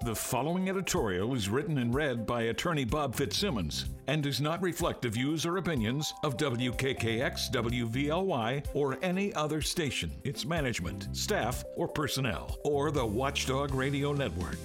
The following editorial is written and read by attorney Bob Fitzsimmons and does not reflect the views or opinions of WKKX, WVLY, or any other station, its management, staff, or personnel, or the Watchdog Radio Network.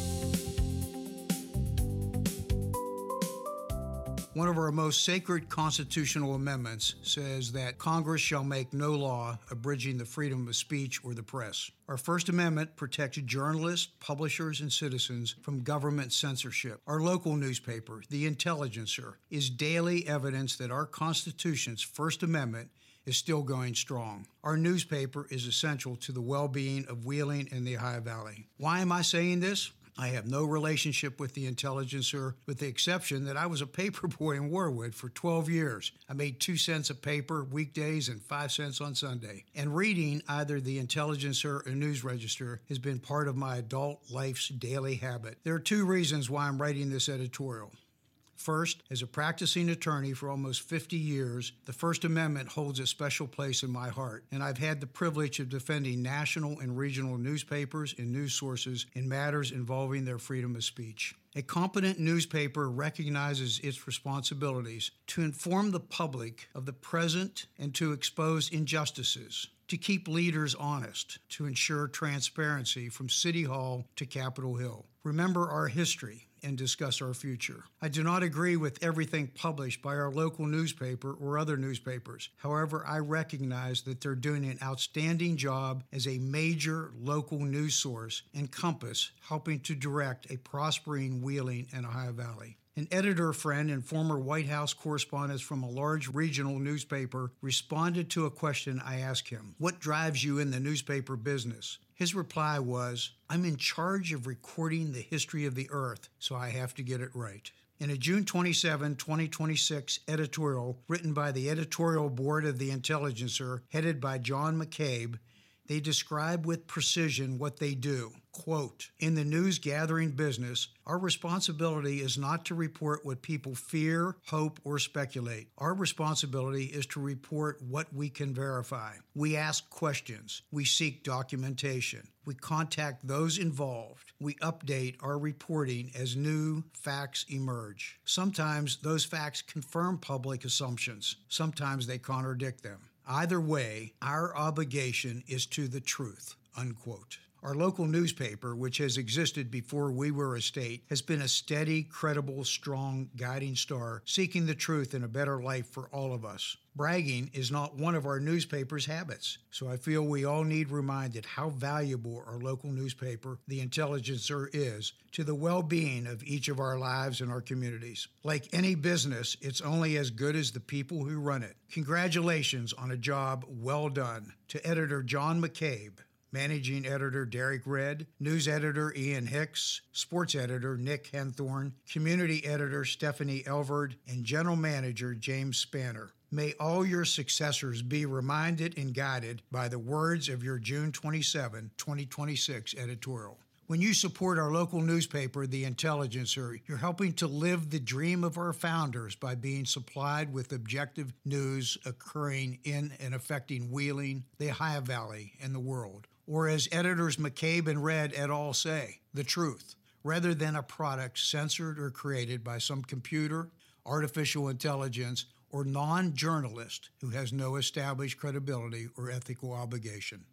One of our most sacred constitutional amendments says that Congress shall make no law abridging the freedom of speech or the press. Our First Amendment protects journalists, publishers, and citizens from government censorship. Our local newspaper, The Intelligencer, is daily evidence that our Constitution's First Amendment is still going strong. Our newspaper is essential to the well-being of Wheeling and the Ohio Valley. Why am I saying this? I have no relationship with The Intelligencer, with the exception that I was a paper boy in Warwood for 12 years. I made 2 cents a paper weekdays and 5 cents on Sunday. And reading either The Intelligencer or News Register has been part of my adult life's daily habit. There are 2 reasons why I'm writing this editorial. First, as a practicing attorney for almost 50 years, the First Amendment holds a special place in my heart, and I've had the privilege of defending national and regional newspapers and news sources in matters involving their freedom of speech. A competent newspaper recognizes its responsibilities to inform the public of the present and to expose injustices, to keep leaders honest, to ensure transparency from City Hall to Capitol Hill. Remember our history and discuss our future. I do not agree with everything published by our local newspaper or other newspapers. However, I recognize that they're doing an outstanding job as a major local news source and compass, helping to direct a prospering Wheeling and Ohio Valley. An editor friend and former White House correspondent from a large regional newspaper responded to a question I asked him. What drives you in the newspaper business? His reply was, I'm in charge of recording the history of the earth, so I have to get it right. In a June 27, 2026 editorial written by the editorial board of The Intelligencer, headed by John McCabe, they describe with precision what they do. Quote, in the news gathering business, our responsibility is not to report what people fear, hope, or speculate. Our responsibility is to report what we can verify. We ask questions. We seek documentation. We contact those involved. We update our reporting as new facts emerge. Sometimes those facts confirm public assumptions. Sometimes they contradict them. Either way, our obligation is to the truth, unquote. Our local newspaper, which has existed before we were a state, has been a steady, credible, strong, guiding star, seeking the truth and a better life for all of us. Bragging is not one of our newspaper's habits, so I feel we all need reminded how valuable our local newspaper, The Intelligencer, is to the well-being of each of our lives and our communities. Like any business, it's only as good as the people who run it. Congratulations on a job well done. To editor John McCabe, Managing Editor Derek Redd, News Editor Ian Hicks, Sports Editor Nick Henthorne, Community Editor Stephanie Elvard, and General Manager James Spanner. May all your successors be reminded and guided by the words of your June 27, 2026 editorial. When you support our local newspaper, The Intelligencer, you're helping to live the dream of our founders by being supplied with objective news occurring in and affecting Wheeling, the Ohio Valley, and the world. Or as editors McCabe and Redd et al. Say, the truth, rather than a product censored or created by some computer, artificial intelligence, or non-journalist who has no established credibility or ethical obligation.